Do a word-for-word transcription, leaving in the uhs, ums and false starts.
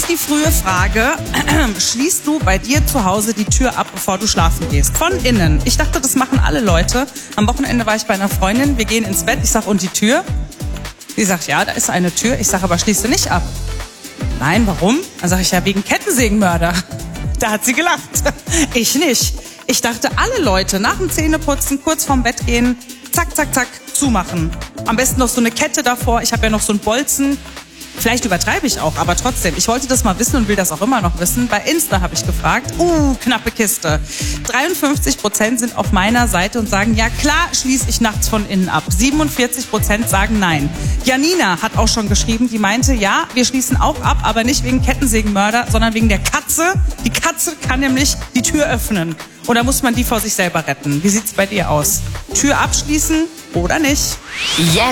die frühe Frage, schließt du bei dir zu Hause die Tür ab, bevor du schlafen gehst? Von innen. Ich dachte, das machen alle Leute. Am Wochenende war ich bei einer Freundin, wir gehen ins Bett, ich sag, und die Tür? Sie sagt, ja, da ist eine Tür. Ich sag, aber schließt du nicht ab? Nein, warum? Dann sag ich, ja, wegen Kettensägenmörder. Da hat sie gelacht. Ich nicht. Ich dachte, alle Leute nach dem Zähneputzen, kurz vorm Bett gehen, zack, zack, zack, zumachen. Am besten noch so eine Kette davor. Ich habe ja noch so einen Bolzen. Vielleicht übertreibe ich auch, aber trotzdem. Ich wollte das mal wissen und will das auch immer noch wissen. Bei Insta habe ich gefragt. Uh, knappe Kiste. dreiundfünfzig Prozent sind auf meiner Seite und sagen, ja klar, schließe ich nachts von innen ab. siebenundvierzig Prozent sagen nein. Janina hat auch schon geschrieben, die meinte, ja, wir schließen auch ab, aber nicht wegen Kettensägenmörder, sondern wegen der Katze. Die Katze kann nämlich die Tür öffnen. Und da muss man die vor sich selber retten. Wie sieht's bei dir aus? Tür abschließen oder nicht? Jetzt